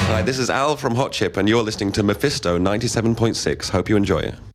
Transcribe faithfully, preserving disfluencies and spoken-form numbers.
Hi, this is Al from Hot Chip, and you're listening to Mephisto ninety-seven point six. Hope you enjoy it.